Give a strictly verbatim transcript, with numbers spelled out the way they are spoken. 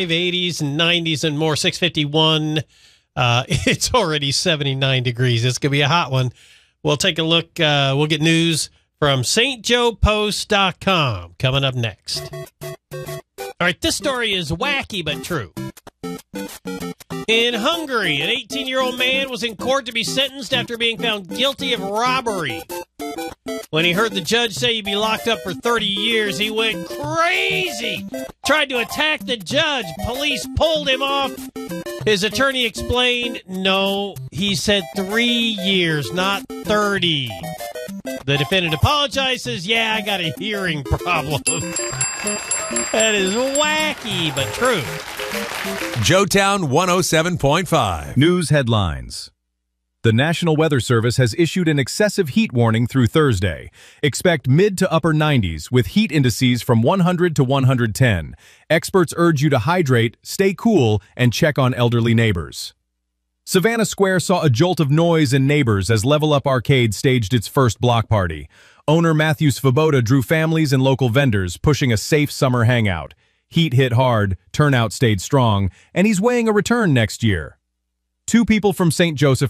seventy-five, eighties, and nineties and more. six fifty-one. Uh, it's already seventy-nine degrees. It's going to be a hot one. We'll take a look. Uh, we'll get news from St Joe Post dot com coming up next. All right, this story is wacky but true. In Hungary, an eighteen-year-old man was in court to be sentenced after being found guilty of robbery. When he heard the judge say he'd be locked up for thirty years, he went crazy. Tried to attack the judge. Police pulled him off. His attorney explained, no, he said three years, not thirty. The defendant apologized, says, yeah, I got a hearing problem. That is wacky, but true. Joetown one oh seven point five. News headlines. The National Weather Service has issued an excessive heat warning through Thursday. Expect mid to upper nineties with heat indices from one hundred to one hundred ten. Experts urge you to hydrate, stay cool, and check on elderly neighbors. Savannah Square saw a jolt of noise in neighbors as Level Up Arcade staged its first block party. Owner Matthew Svoboda drew families and local vendors, pushing a safe summer hangout. Heat hit hard, turnout stayed strong, and he's weighing a return next year. Two people from Saint Joseph